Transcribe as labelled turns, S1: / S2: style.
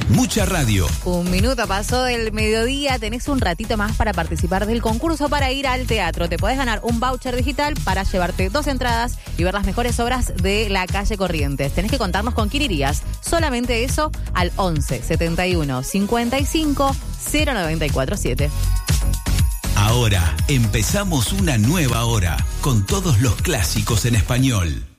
S1: Mucha radio.
S2: 1 minuto pasó del mediodía, tenés un ratito más para participar del concurso para ir al teatro. Te podés ganar un voucher digital para llevarte 2 entradas y ver las mejores obras de la calle Corrientes. Tenés que contarnos con quién irías. Solamente eso al 11 71 55 0947.
S1: Ahora empezamos una nueva hora con todos los clásicos en español.